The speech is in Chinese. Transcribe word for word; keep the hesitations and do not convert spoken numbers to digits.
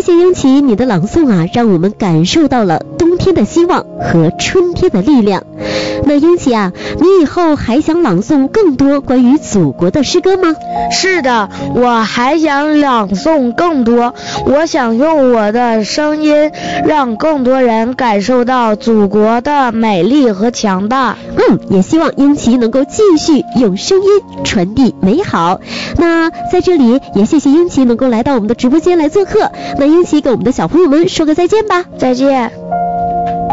谢英奇，你的朗诵啊，让我们感受到了冬天的希望和春天的力量。那英奇啊，你以后还想朗诵更多关于祖国的诗歌吗？ 是的，我还想朗诵更多，我想用我的声音让更多人感受到祖国的美丽和强大。 嗯，也希望英奇能够继续用声音传递美好。那在这里也谢谢英奇能够来到我们的直播间来做客。那英奇跟我们的小朋友们说个再见吧。 再见。